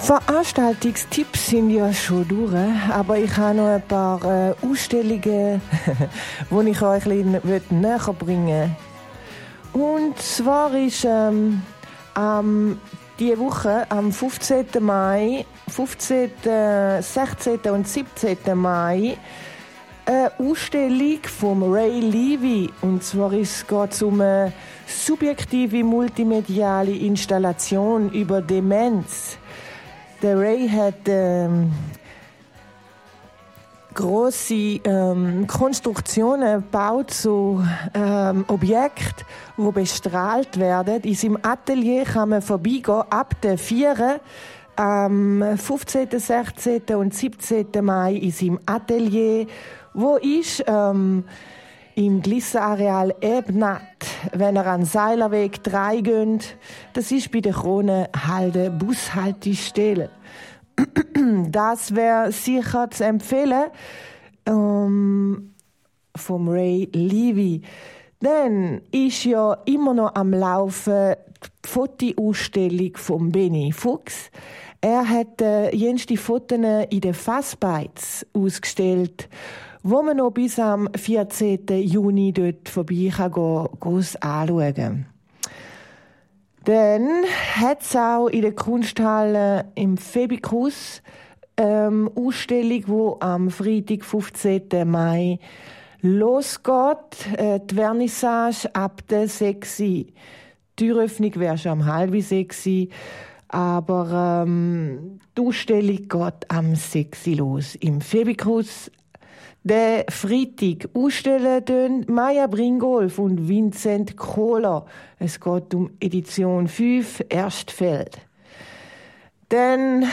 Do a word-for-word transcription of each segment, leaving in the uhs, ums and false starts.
Veranstaltungstipps sind ja schon durch, aber ich habe noch ein paar äh, Ausstellungen, die ich euch ein bisschen näher bringen will. Und zwar ist ähm, ähm, diese Woche am fünfzehnten Mai, fünfzehnten, sechzehnten und siebzehnten Mai eine Ausstellung von Ray Levy. Und zwar geht es um eine subjektive multimediale Installation über Demenz. Der Ray hat ähm, grosse ähm, Konstruktionen gebaut, so ähm, Objekte, die bestrahlt werden. In seinem Atelier kann man vorbeigehen ab der vier am fünfzehnten, sechzehnten und siebzehnten Mai in seinem Atelier, wo ist ähm, im Glissenareal Ebnat, wenn ihr an Seilerweg drei geht. Das ist bei der Kronenhalde Bushaltestelle. Das wäre sicher zu empfehlen ähm, vom Ray Levy. Dann ist ja immer noch am Laufen die Fotoausstellung von Benny Fuchs. Er hat äh, jenste Fotos in den Fassbeiz ausgestellt, wo man noch bis am vierzehnten Juni dort vorbei kann gehen, groß anschauen. Dann hat es auch in der Kunsthalle im Febikus ähm, Ausstellung, die am Freitag, fünfzehnten Mai losgeht. Äh, die Vernissage ab der sechs. Die Türöffnung wäre schon um halb sechs. Aber ähm, die Ausstellung geht am sechs los im Febikus. Der Freitag ausstellen Maya Bringolf und Vincent Kohler. Es geht um Edition fünf, Erstfeld. Dann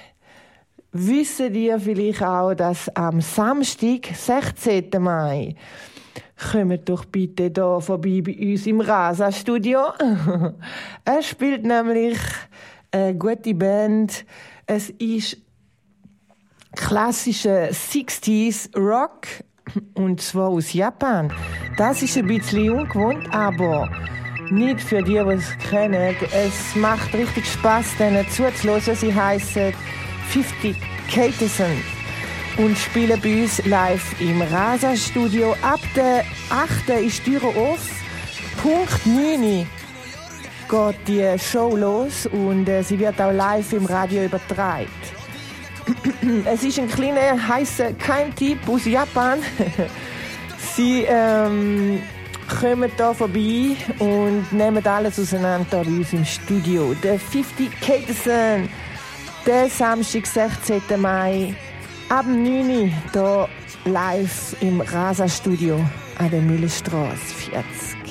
wissen ihr vielleicht auch, dass am Samstag, sechzehnten Mai, kommt doch bitte da vorbei bei uns im Rasa-Studio. Es spielt nämlich eine gute Band. Es ist klassische sechziger Rock, und zwar aus Japan. Das ist ein bisschen ungewohnt, aber nicht für die, die es kennen. Es macht richtig Spass, denen zuzuhören. Sie heissen fünfzig Caterson und spielen bei uns live im Rasa-Studio. Ab der achten ist die Tür auf. Punkt neun geht die Show los und äh, sie wird auch live im Radio übertragen. Es ist ein kleiner, heißer Keimtipp aus Japan. Sie ähm, kommen hier vorbei und nehmen alles auseinander bei uns im Studio. Der fünfzig Caterson, der Samstag, sechzehnten Mai, ab neun Uhr hier live im Rasa-Studio an der Müllerstraße vierzig.